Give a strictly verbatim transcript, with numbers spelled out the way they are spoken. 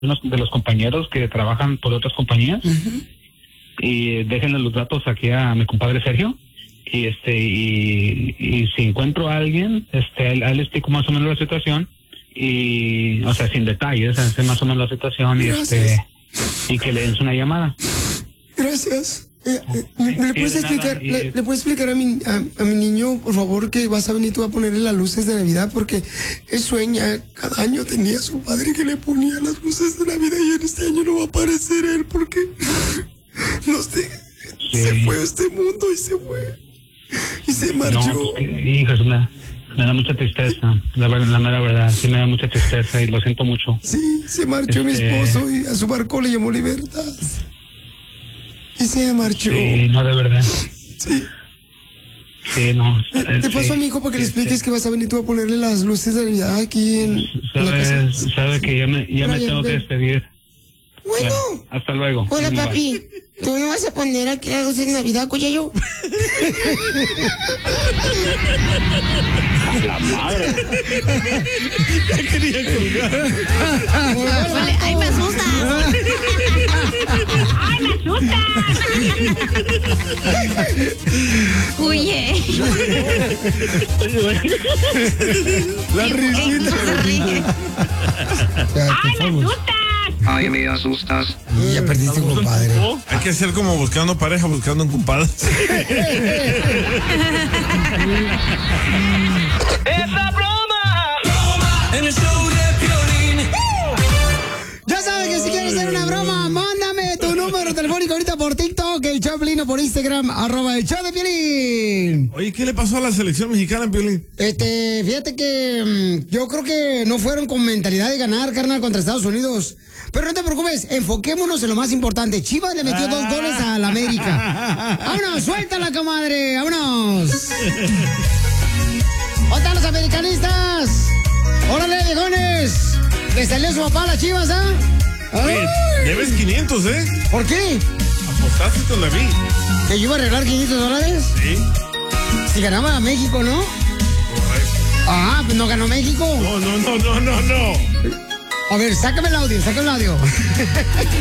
unos de los compañeros que trabajan por otras compañías. Uh-huh. Y déjenle los datos aquí a mi compadre Sergio. Y este y, y si encuentro a alguien, este, a él le explico más o menos la situación. Y, o sea, sin detalles, sé más o menos la situación. Y este y que le den una llamada. Gracias. Eh, eh, ¿le, puedes explicar, le, ¿Le puedes explicar a mi, a, a mi niño, por favor, que vas a venir tú a ponerle las luces de Navidad? Porque él sueña, cada año tenía a su padre que le ponía las luces de Navidad y en este año no va a aparecer él porque no sé, sí. Se fue a este mundo y se fue. Y se marchó. No, hija, me, me da mucha tristeza, la, la mera verdad, sí me da mucha tristeza y lo siento mucho. Sí, se marchó este... mi esposo y a su barco le llamó Libertad. Y se marchó. Sí, no, de verdad. Sí. Sí, no. Te, te sí, paso a mi hijo para que le expliques sí. que vas a venir tú a ponerle las luces de Navidad aquí en, sabe, en la casa. Sabe que ya me, ya me tengo que despedir. Bueno. bueno. Hasta luego. Hola, sí, papi. Bye. ¿Tú me vas a poner aquí las luces de Navidad, Coyayo? La madre. Ya quería colgar. Vale, ¡ay, me asustas! ¡Ay, me asustas! Huye. La risita. ¡Ay, me asustas! Ay, me asustas. Ya perdiste un compadre. Hay que hacer como buscando pareja, buscando un compadre. ¡Esa broma! ¡Broma! En el show de Piolín. Ya sabes que si quieres hacer una broma, mándame tu número telefónico ahorita por TikTok, el show de Piolín, o por Instagram, arroba el show de Piolín. Oye, ¿qué le pasó a la selección mexicana, Piolín? Este, fíjate que um, yo creo que no fueron con mentalidad de ganar, carnal, contra Estados Unidos. Pero no te preocupes, enfoquémonos en lo más importante. Chivas le metió ah. dos goles a la América. ¡Vámonos, suéltala, comadre! ¡Vámonos! ¿Dónde están los americanistas? ¡Órale, viejones! ¿Le salió su papá a las Chivas, ah? ¿eh? Debes quinientos, ¿eh? ¿Por qué? Apostaste con la vi. ¿Que yo iba a arreglar quinientos dólares? Sí. Si ganaba a México, ¿no? Correcto. Ah, pues no ganó México. No, no, no, no, no, no. A ver, sácame el audio, sácame el audio.